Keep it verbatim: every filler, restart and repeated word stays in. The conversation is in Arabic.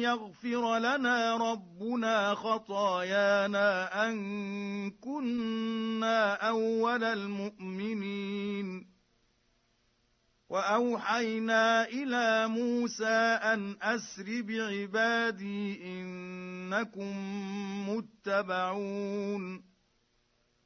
يغفر لنا ربنا خطايانا أن كنا أول المؤمنين. وأوحينا إلى موسى أن أسر بعبادي إنكم متبعون